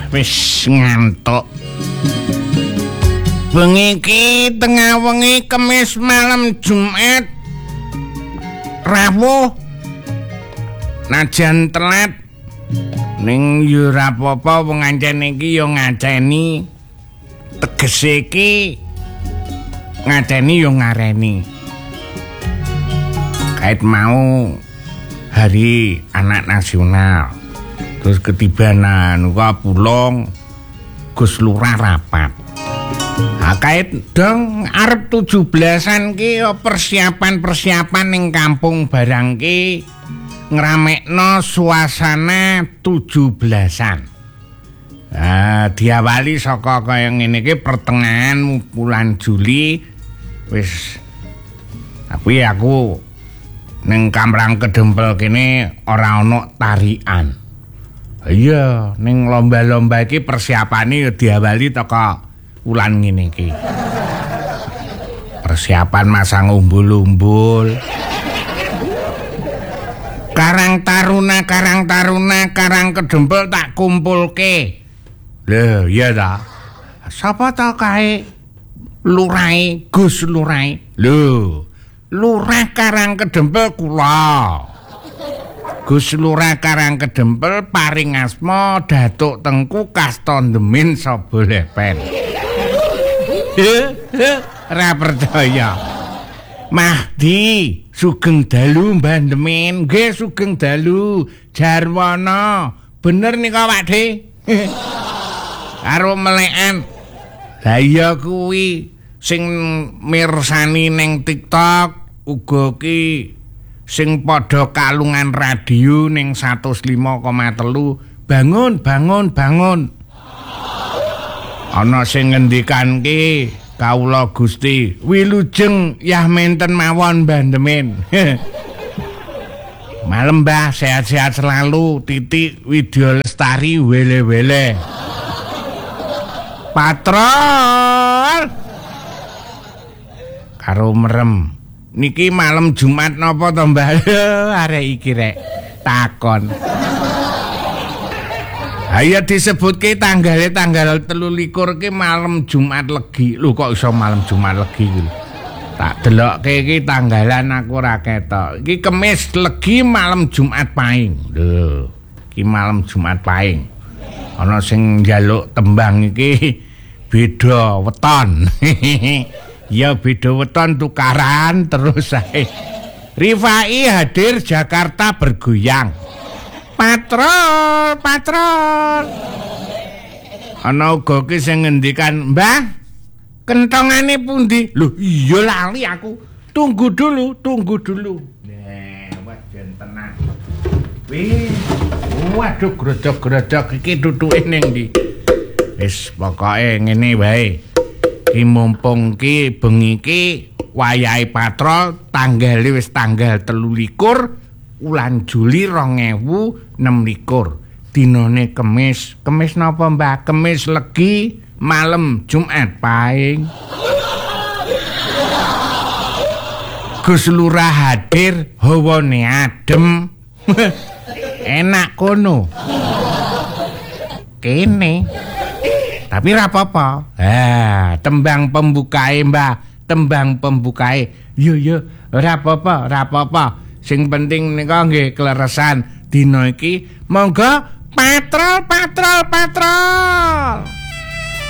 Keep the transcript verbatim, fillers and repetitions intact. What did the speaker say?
wis ngantuk. Bengi iki tengah wengi Kemis malam Jumat rawuh najan telat ning yo ora apa-apa wong ancen iki yo ngaceni tegese iki ngaceni yo ngareni kait mau hari anak nasional terus ketibanan uga pulong Gus Lurah rapat. Nah, kait dong arep tujuh belasan ki persiapan-persiapan ning kampung barang ki ngramekno suasana tujuh belasan. Nah, diawali saka kaya ngene iki pertengahan bulan Juli wis tapi aku ning Kamrang Kedempel kene ora ana tarian. Iya, ning lomba-lomba iki persiapane ya diawali teko wulan ngene iki. Persiapan masang umbul-umbul. Karang Taruna, Karang Taruna, Karang Kedempel tak kumpulke. Lho, iya ta. Sapa ta kae? Lurai, Gus Lurai. Lho, Lurah Karang Kedempel kula. Gus Lurah Karang Kedempel paring asma Datuk Tengku Kastondemin Sobolepen. Ora percaya. Mahdi sugeng dalu Mbah Ndemin, nggih sugeng dalu Jarwana. Bener nika Pakde. Karo melekan. Lah iya kuwi sing mirsani ning TikTok uga ki sing padha kalungan radio ning seratus lima koma telu bangun bangun bangun. Ana sing ngendikan ki kawula Gusti wilujeng yah menten mawon Mbah Ndemin. Malem Mbah sehat-sehat selalu Titik Widya Lestari wele-wele. Patrol karo merem niki malam Jumat napa to Mbah? Arek iki rek takon. Ayo disebutke tanggale tanggal telu likur ki malam Jumat Legi. Lho kok iso malam Jumat Legi iki? Tak delokke iki tanggalan aku ora ketok. Iki Kemis Legi malam Jumat Pahing. Lho, iki malam Jumat Pahing. Ana sing njaluk tembang iki beda weton. Ya beda weton tukaran terus ae. Rifai hadir Jakarta bergoyang. Patrol, patrol. Ana uga ki sing ngendikan, "Mbah, kentongane pundi?" Lho, iya lali aku. Tunggu dulu, tunggu dulu. Nah, wes jen tenan. Wih, waduh grojok-grojok iki duduke ning ndi? Wis pokoke ngene wae. Ki mumpung ki bengi ki wayahe patrol tanggale wis tanggal telu likur wulan Juli rong ewu enem likur. Dinane Kemis. Kemis napa Mbah? Kemis Legi malam Jumat Pahing. Gus Lurah hadir hawane adem. Enak kono. Kene. Tapi ra apa-apa. Ha, tembang pembukae Mbah, tembang pembukae. Yo yo, ora apa-apa, ora apa-apa. Sing penting nika nggih kleresan dina iki. Monggo patrol patrol patrol.